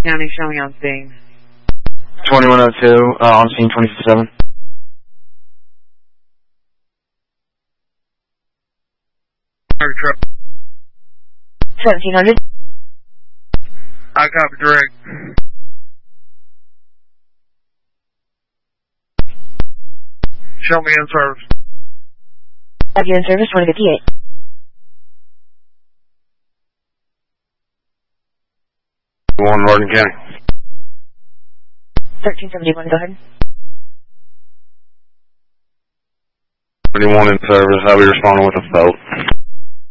County, show me on scene. 2102, on scene 27. Fire truck. 1700. I copy direct. Show me in service. You're in service, 2058. One Morgan County. 1371, go ahead. 21 in service, I'll be responding with a vote.